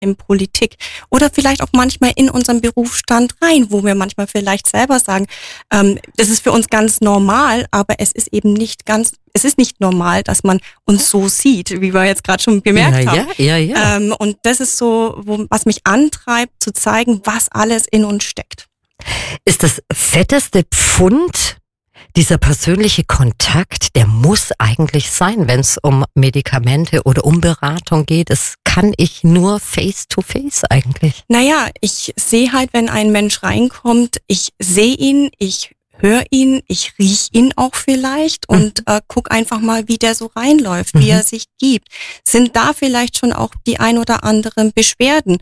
in Politik oder vielleicht auch manchmal in unseren Berufsstand rein, wo wir manchmal vielleicht selber sagen, das ist für uns ganz normal, aber es ist eben nicht normal, dass man uns so sieht, wie wir jetzt gerade schon gemerkt haben. Ja. Und das ist so, was mich antreibt, zu zeigen, was alles in uns steckt. Ist das fetteste Pfund dieser persönliche Kontakt, der muss eigentlich sein, wenn es um Medikamente oder um Beratung geht. Das kann ich nur face-to-face eigentlich. Naja, ich sehe halt, wenn ein Mensch reinkommt, ich sehe ihn, ich höre ihn, ich riech ihn auch vielleicht und guck einfach mal, wie der so reinläuft, wie er sich gibt. Sind da vielleicht schon auch die ein oder anderen Beschwerden?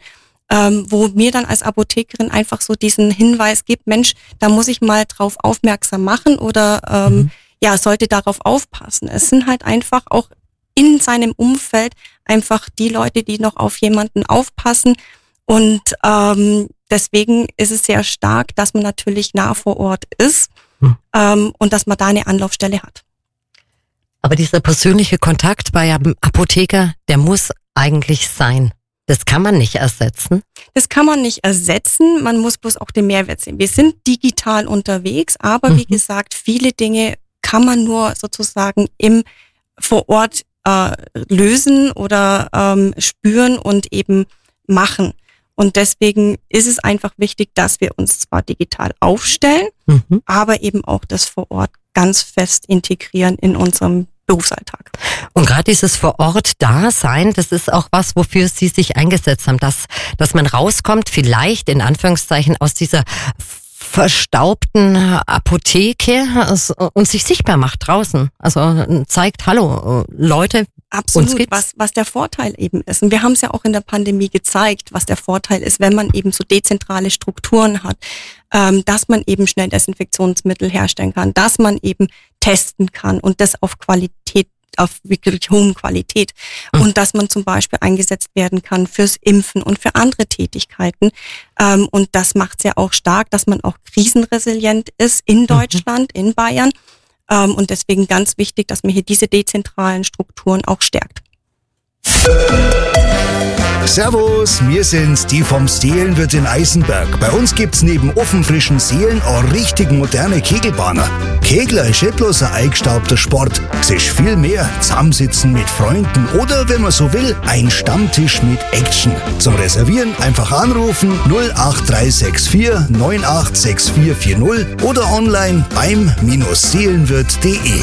Wo mir dann als Apothekerin einfach so diesen Hinweis gibt, Mensch, da muss ich mal drauf aufmerksam machen oder sollte darauf aufpassen. Es sind halt einfach auch in seinem Umfeld einfach die Leute, die noch auf jemanden aufpassen und deswegen ist es sehr stark, dass man natürlich nah vor Ort ist und dass man da eine Anlaufstelle hat. Aber dieser persönliche Kontakt bei einem Apotheker, der muss eigentlich sein. Das kann man nicht ersetzen? Das kann man nicht ersetzen, man muss bloß auch den Mehrwert sehen. Wir sind digital unterwegs, aber wie gesagt, viele Dinge kann man nur sozusagen vor Ort lösen oder spüren und eben machen. Und deswegen ist es einfach wichtig, dass wir uns zwar digital aufstellen, aber eben auch das vor Ort ganz fest integrieren in unserem Berufsalltag. Und gerade dieses Vor-Ort-Dasein, das ist auch was, wofür Sie sich eingesetzt haben, dass man rauskommt, vielleicht in Anführungszeichen aus dieser verstaubten Apotheke und sich sichtbar macht draußen. Also zeigt, hallo Leute, absolut, uns gibt's. was der Vorteil eben ist. Und wir haben es ja auch in der Pandemie gezeigt, was der Vorteil ist, wenn man eben so dezentrale Strukturen hat, dass man eben schnell Desinfektionsmittel herstellen kann, dass man eben testen kann und das auf wirklich hohen Qualität und dass man zum Beispiel eingesetzt werden kann fürs Impfen und für andere Tätigkeiten. Und das macht es ja auch stark, dass man auch krisenresilient ist in Deutschland, in Bayern. Und deswegen ganz wichtig, dass man hier diese dezentralen Strukturen auch stärkt. Servus, wir sind's, die vom Seelenwirt in Eisenberg. Bei uns gibt's neben ofenfrischen Seelen auch richtig moderne Kegelbahner. Kegler ist nicht bloß ein eingestaubter Sport. Es ist viel mehr. Zusammensitzen mit Freunden oder, wenn man so will, ein Stammtisch mit Action. Zum Reservieren einfach anrufen 08364 986440 oder online beim-seelenwirt.de.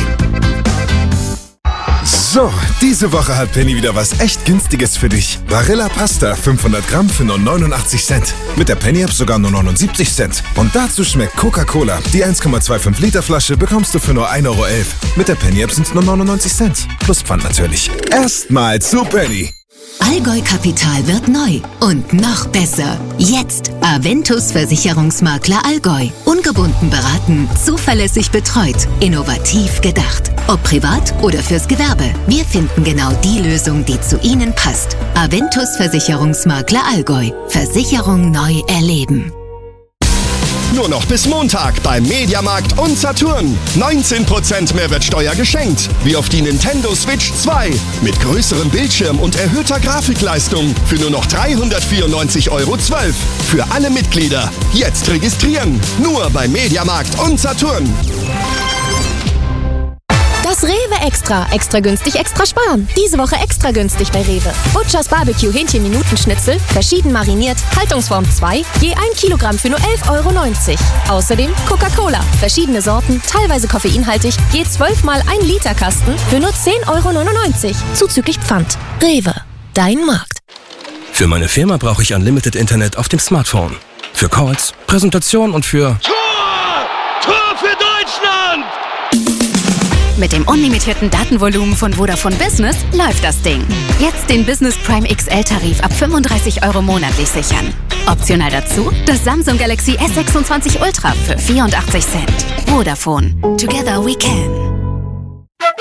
So, diese Woche hat Penny wieder was echt Günstiges für dich. Barilla Pasta 500 Gramm für nur 89 Cent. Mit der Penny-App sogar nur 79 Cent. Und dazu schmeckt Coca-Cola. Die 1,25 Liter Flasche bekommst du für nur 1,11 Euro. Mit der Penny-App sind es nur 99 Cent. Plus Pfand natürlich. Erstmal zu Penny. Allgäu Kapital wird neu und noch besser. Jetzt Aventus Versicherungsmakler Allgäu. Ungebunden beraten, zuverlässig betreut, innovativ gedacht. Ob privat oder fürs Gewerbe. Wir finden genau die Lösung, die zu Ihnen passt. Aventus Versicherungsmakler Allgäu. Versicherung neu erleben. Nur noch bis Montag beim Mediamarkt und Saturn. 19% Mehrwertsteuer geschenkt. Wie auf die Nintendo Switch 2. Mit größerem Bildschirm und erhöhter Grafikleistung. Für nur noch 394,12 Euro. Für alle Mitglieder. Jetzt registrieren. Nur beim Mediamarkt und Saturn. Das Rewe Extra. Extra günstig, extra sparen. Diese Woche extra günstig bei Rewe. Butchers Barbecue Hähnchen-Minutenschnitzel, verschieden mariniert, Haltungsform 2, je 1 Kilogramm für nur 11,90 Euro. Außerdem Coca-Cola, verschiedene Sorten, teilweise koffeinhaltig, je 12 mal 1 Liter Kasten für nur 10,99 Euro. Zuzüglich Pfand. Rewe, dein Markt. Für meine Firma brauche ich Unlimited Internet auf dem Smartphone. Für Calls, Präsentation und für... Tor für Deutschland! Mit dem unlimitierten Datenvolumen von Vodafone Business läuft das Ding. Jetzt den Business Prime XL-Tarif ab 35 Euro monatlich sichern. Optional dazu das Samsung Galaxy S26 Ultra für 84 Cent. Vodafone. Together we can.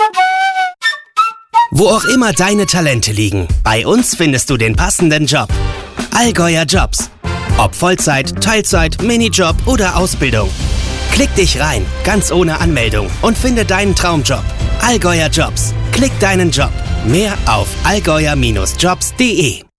Wo auch immer deine Talente liegen, bei uns findest du den passenden Job. Allgäuer Jobs. Ob Vollzeit, Teilzeit, Minijob oder Ausbildung. Klick dich rein, ganz ohne Anmeldung und finde deinen Traumjob. Allgäuer Jobs. Klick deinen Job. Mehr auf allgäuer-jobs.de.